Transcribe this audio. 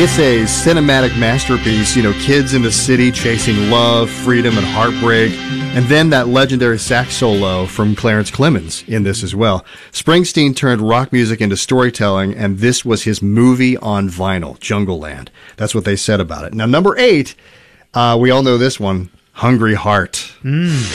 It's a cinematic masterpiece, kids in the city chasing love, freedom, and heartbreak. And then that legendary sax solo from Clarence Clemons in this as well. Springsteen turned rock music into storytelling, and this was his movie on vinyl, Jungleland. That's what they said about it. Now, number 8, we all know this one, Hungry Heart.